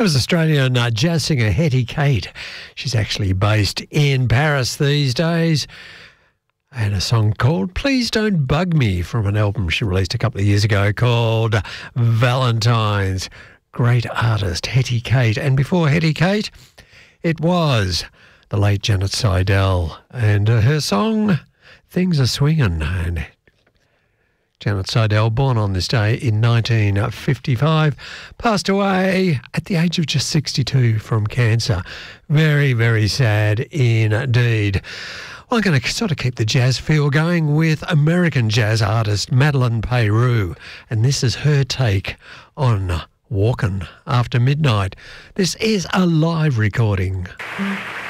That was Australian jazz singer Hetty Kate. She's actually based in Paris these days. And a song called Please Don't Bug Me from an album she released a couple of years ago called Valentine's. Great artist, Hetty Kate. And before Hetty Kate, it was the late Janet Seidel and her song Things Are Swingin'. And Janet Seidel, born on this day in 1955, passed away at the age of just 62 from cancer. Very, very sad indeed. Well, I'm going to sort of keep the jazz feel going with American jazz artist Madeleine Peyroux, and this is her take on Walkin' After Midnight. This is a live recording.